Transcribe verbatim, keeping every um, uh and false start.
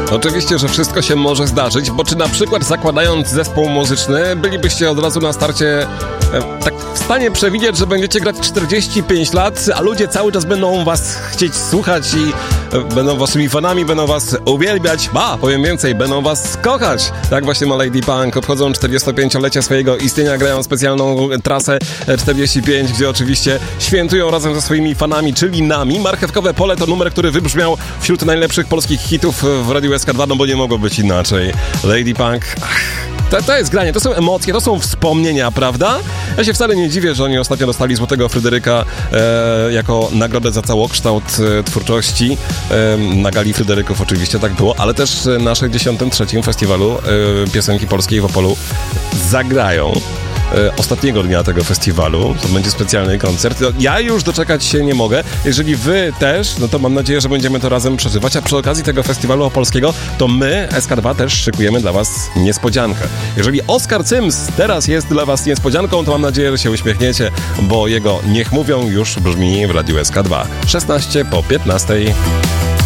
Oczywiście, że wszystko się może zdarzyć, bo czy na przykład zakładając zespół muzyczny, bylibyście od razu na starcie e, tak w stanie przewidzieć, że będziecie grać czterdzieści pięć lat, a ludzie cały czas będą was chcieć słuchać i e, będą waszymi fanami, będą was uwielbiać, ba, powiem więcej, będą was kochać. Tak właśnie ma Lady Punk, obchodzą czterdziestopięciolecie swojego istnienia, grają specjalną trasę czterdzieści pięć, gdzie oczywiście świętują razem ze swoimi fanami, czyli nami. Marchewkowe Pole to numer, który wybrzmiał wśród najlepszych polskich hitów w Radiu S K dwa, no bo nie mogło być inaczej. Lady Punk, ach, to, to jest granie, to są emocje, to są wspomnienia, prawda? Ja się wcale nie dziwię, że oni ostatnio dostali Złotego Fryderyka e, jako nagrodę za całokształt e, twórczości. E, na gali Fryderyków oczywiście tak było, ale też na sześćdziesiątym trzecim festiwalu e, piosenki polskiej w Opolu zagrają. Ostatniego dnia tego festiwalu. To będzie specjalny koncert. Ja już doczekać się nie mogę. Jeżeli wy też, no to mam nadzieję, że będziemy to razem przeżywać, a przy okazji tego festiwalu opolskiego, to my, S K dwa, też szykujemy dla was niespodziankę. Jeżeli Oskar Cyms teraz jest dla was niespodzianką, to mam nadzieję, że się uśmiechniecie, bo jego Niech Mówią już brzmi w Radiu S K dwa. szesnaście po piętnastej.